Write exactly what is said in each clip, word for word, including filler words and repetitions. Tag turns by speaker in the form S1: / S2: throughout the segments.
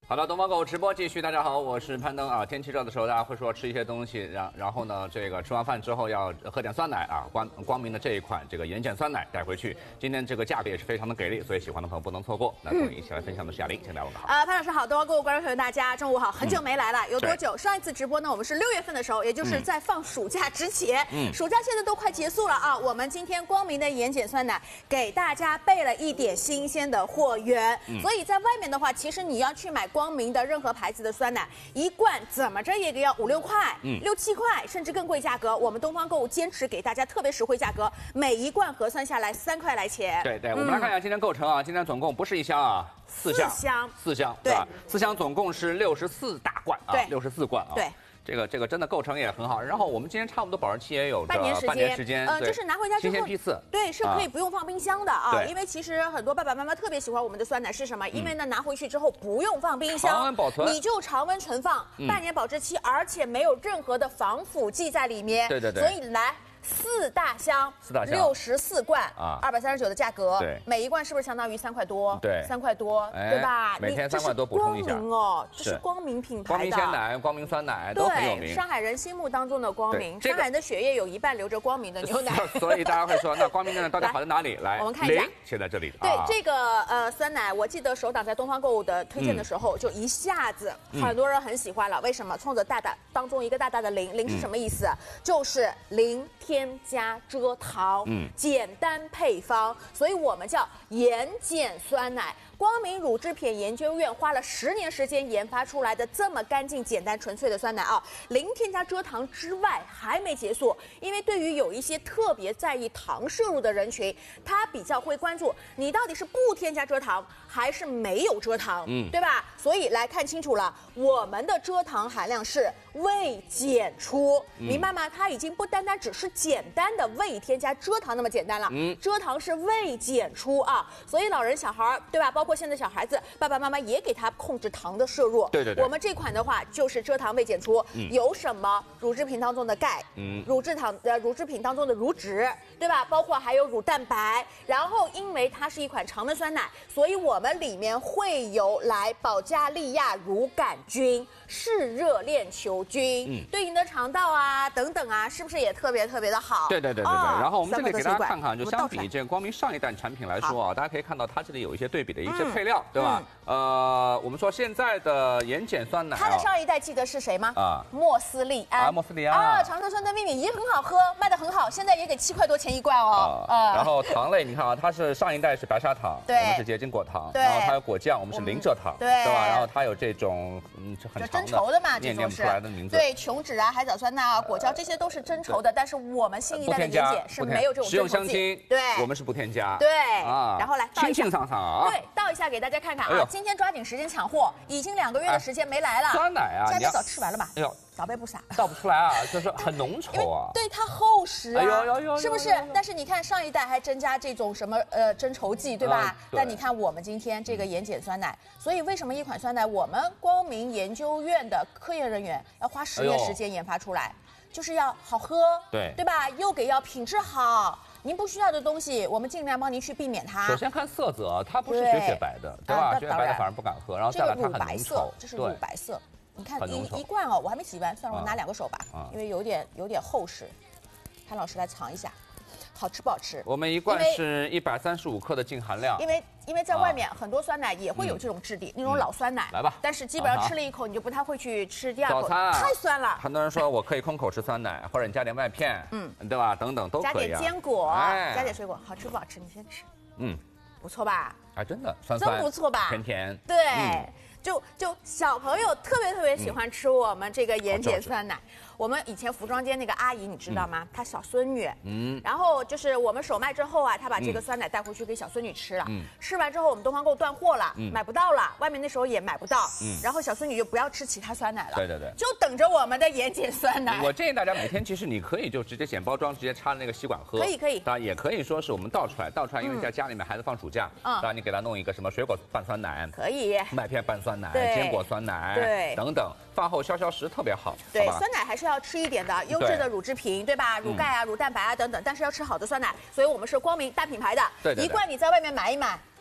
S1: 好的，东方购物直播继续。大家好，我是攀登啊。天气热的时候，大家会说吃一些东西，然然后呢，这个吃完饭之后要喝点酸奶啊。光光明的这一款这个盐碱酸奶带回去，今天这个价格也是非常的给力，所以喜欢的朋友不能错过。那跟我一起来分享的是亚玲，请大家问个好。
S2: 啊，潘老师好，东方购物观众朋友大家中午好，很久没来了，有多久？上一次直播呢，我们是六月份的时候，也就是在放暑假之前。嗯，暑假现在都快结束了啊，我们今天光明的盐碱酸奶给大家备了一点新鲜的货源，嗯、所以在外面的话，其实你要去买光明的任何牌子的酸奶，一罐怎么着也得要五六块，嗯，六七块，甚至更贵价格。我们东方购物坚持给大家特别实惠价格，每一罐核算下来三块来钱。
S1: 对对，我们来看一下今天构成啊，今天总共不是一箱啊，四箱，
S2: 四箱，
S1: 四箱，对吧？四箱总共是六十四大罐啊，六十四罐啊。
S2: 对。
S1: 这个这个真的构成也很好，然后我们今天差不多保质期也有
S2: 半年时间，
S1: 半年时间，
S2: 呃，就是拿回家之后
S1: 新鲜批次，
S2: 对，是可以不用放冰箱的啊，
S1: 对，
S2: 因为其实很多爸爸妈妈特别喜欢我们的酸奶是什么？因为呢拿回去之后不用放冰箱，
S1: 常温保存，
S2: 你就常温存放，半年保质期，而且没有任何的防腐剂在里面，
S1: 对对对，
S2: 所以来。四大箱，
S1: 四大箱，
S2: 六十四罐
S1: 啊，
S2: 二百三十九的价格，
S1: 对，
S2: 每一罐是不是相当于三块多？
S1: 对，
S2: 三块多，对吧？
S1: 每天三块多补充一下。
S2: 光明哦，这是光明品牌的，
S1: 光明鲜奶、光明酸奶都很有名。
S2: 上海人心目当中的光明，上海人的血液有一半流着光明的牛奶。
S1: 所以大家会说，那光明的奶到底好在哪里？来，
S2: 我们看一下，
S1: 写在这里。
S2: 对这个呃酸奶，我记得首档在东方购物的推荐的时候，就一下子很多人很喜欢了。为什么？冲着大大当中一个大大的零，零是什么意思？就是零添加。蔗糖，嗯，简单配方，所以我们叫盐碱酸奶。光明乳制品研究院花了十年时间研发出来的这么干净、简单、纯粹的酸奶啊，零添加蔗糖之外还没结束，因为对于有一些特别在意糖摄入的人群，他比较会关注你到底是不添加蔗糖还是没有蔗糖，嗯，对吧？所以来看清楚了，我们的蔗糖含量是未检出，嗯、明白吗？它已经不单单只是简单的未添加蔗糖那么简单了，嗯，蔗糖是未检出啊，所以老人小孩对吧？包括现在小孩子，爸爸妈妈也给他控制糖的摄入。
S1: 对对对。
S2: 我们这款的话就是蔗糖未检出，嗯、有什么乳制品当中的钙，嗯，乳制糖呃乳制品当中的乳脂，对吧？包括还有乳蛋白。然后因为它是一款常温酸奶，所以我们里面会有来保加利亚乳杆菌、嗜热链球菌，嗯，对你的肠道啊等等啊，是不是也特别特别的好？
S1: 对对对对对。哦、然后我们这里给大家看看，就相比这个光明上一代产品来说啊，大家可以看到它这里有一些对比的一些配料，嗯、对吧？嗯、呃，我们说现在的盐碱酸奶、啊，
S2: 它的上一代记得是谁吗？啊，莫斯利安。
S1: 啊，莫斯利安
S2: 啊，长城酸的秘密也很好喝，卖的很好，现在也给七块多钱一罐哦。
S1: 啊，然后糖类，你看啊，它是上一代是白砂糖，
S2: 对，
S1: 我们是结晶果糖，然后它有果酱，我们是零蔗糖，
S2: 对，
S1: 对吧？然后它有这种嗯很长的
S2: 真稠的嘛，
S1: 念念不出来的名字。
S2: 对，琼脂啊、海藻酸钠啊、果胶这些都是真稠的，但是我们新一代的盐碱是没有这种
S1: 食用香精，
S2: 对，
S1: 我们是不添加，
S2: 对啊。然后来
S1: 清清爽爽啊，
S2: 对，倒一下给大家看看啊，今天抓紧时间抢货，已经两个月的时间没来了。
S1: 酸奶啊，
S2: 家里早吃完了吧？
S1: 哎呦。
S2: 早备不傻，
S1: 倒不出来啊，就是很浓稠啊。
S2: 对，它厚实啊，
S1: 哎呦呦呦，
S2: 是不是？但是你看上一代还增加这种什么呃增稠剂，对吧？但你看我们今天这个盐碱酸奶，所以为什么一款酸奶我们光明研究院的科研人员要花十年时间研发出来，就是要好喝，
S1: 对
S2: 对吧？又给要品质好。您不需要的东西，我们尽量帮您去避免它。
S1: 首先看色泽，它不是雪雪白的，对吧？雪雪白的反而不敢喝。然后再来它很浓稠，
S2: 这是乳白色。你看一一罐哦，我还没洗完，算了，我拿两个手吧，
S1: 啊、
S2: 因为有点有点厚实。潘老师来尝一下，好吃不好吃？
S1: 我们一罐是一百三十五克的净含量。
S2: 因为因为在外面很多酸奶也会有这种质地，嗯、那种老酸奶。
S1: 来吧，
S2: 但是基本上吃了一口，你就不太会去吃第二口。
S1: 早餐、啊、
S2: 太酸了。
S1: 很多人说我可以空口吃酸奶，或者你加点麦片，嗯，对吧？等等都可以、啊。
S2: 加点坚果，哎、加点水果，好吃不好吃？你先吃。嗯，不错吧？
S1: 哎，真的酸酸，
S2: 真不错吧？
S1: 甜甜。
S2: 对。嗯就就小朋友特别特别喜欢吃我们这个盐碱酸奶。嗯、我们以前服装间那个阿姨你知道吗？嗯、她小孙女，嗯，然后就是我们首卖之后啊，她把这个酸奶带回去给小孙女吃了。嗯，吃完之后我们东方购物断货了，嗯、买不到了，外面那时候也买不到。嗯，然后小孙女就不要吃其他酸奶了。
S1: 对对对，
S2: 就等着我们的盐碱酸奶。
S1: 我建议大家每天其实你可以就直接剪包装，直接插那个吸管喝。
S2: 可以可以。
S1: 当然也可以说是我们倒出来，倒出来，因为在家里面孩子放暑假，嗯，当然你给他弄一个什么水果拌酸奶，
S2: 可以，
S1: 麦片拌酸奶，坚果酸。酸奶，
S2: 对，
S1: 等等，饭后消消食特别好。
S2: 对，酸奶还是要吃一点的，优质的乳制品，对吧？乳钙啊、乳蛋白啊等等，但是要吃好的酸奶，所以我们是光明大品牌的，
S1: 对，一
S2: 罐你在外面买一买。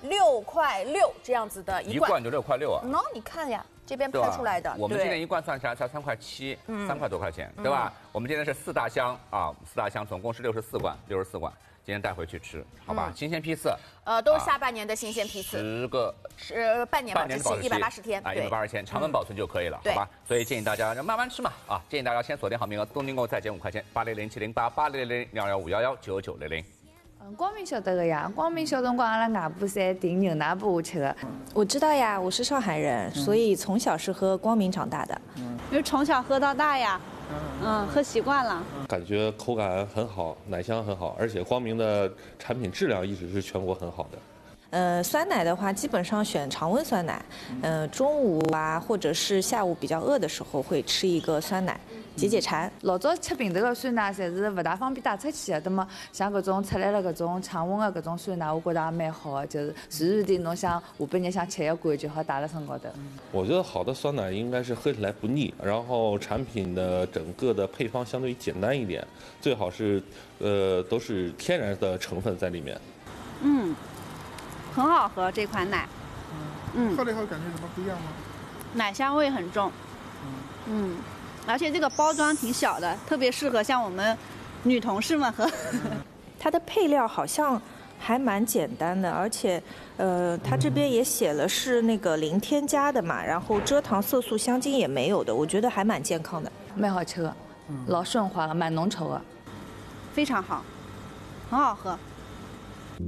S2: 六块六这样子的一罐，
S1: 一罐就六块六啊。
S2: 喏、你看呀，这边拍出来的，
S1: 我们今天一罐算下来才三块七，三块多块钱，对吧？我们今天是四大箱啊，四大箱总共是六十四罐，六十四罐。今天带回去吃，好吧？新鲜批次，
S2: 呃，都是下半年的新鲜批次，
S1: 十个
S2: 是半年保质期，一百八十天，
S1: 啊，一百八十天，常温保存就可以了，好吧？所以建议大家慢慢吃嘛，啊，建议大家先锁定好名额，东京购再减五块钱，八零零七零八八零零幺幺五幺幺九九零零。
S3: 嗯，光明晓得的呀，光明小辰光阿拉外婆侪订牛奶拨我吃的。
S4: 我知道呀，我是上海人，所以从小是喝光明长大的。
S5: 嗯，因为从小喝到大呀。嗯，喝习惯了，
S6: 感觉口感很好，奶香很好，而且光明的产品质量一直是全国很好的。
S4: 呃，酸奶的话，基本上选常温酸奶。嗯、呃，中午啊，或者是下午比较饿的时候，会吃一个酸奶，解解馋。
S3: 老早吃平头的酸奶，侪是勿大方便带出去的。那么像搿种出来了搿种常温的搿种酸奶，我觉得也蛮好的，就是随时地侬想下半日想吃一罐就好带辣身高头。
S6: 我觉得好的酸奶应该是喝起来不腻，然后产品的整个的配方相对简单一点，最好是呃都是天然的成分在里面。
S5: 嗯。很好喝这款奶，
S7: 嗯，喝了以后感觉什么不一样吗？
S5: 奶香味很重，嗯，而且这个包装挺小的，特别适合像我们女同事们喝。
S4: 它的配料好像还蛮简单的，而且，呃，它这边也写了是那个零添加的嘛，然后蔗糖、色素、香精也没有的，我觉得还蛮健康的，
S3: 蛮好吃的，老顺滑了，蛮浓稠的，
S5: 非常好，很好喝。